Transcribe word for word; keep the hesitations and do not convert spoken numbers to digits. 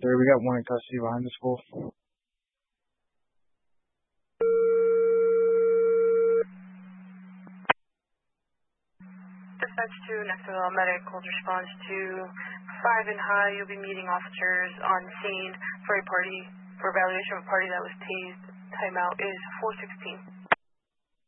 Sir, we got one in custody behind the school. Dispatch to Nextwell Medic holds response to five and high. You'll be meeting officers on scene for a party, for evaluation of a party that was tased. Timeout is four sixteen.